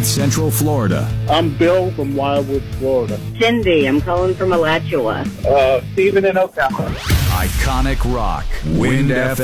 North Central Florida. I'm Bill from Wildwood, Florida. Cindy, I'm calling from Alachua. Stephen in Ocala. Iconic rock. Wind FM.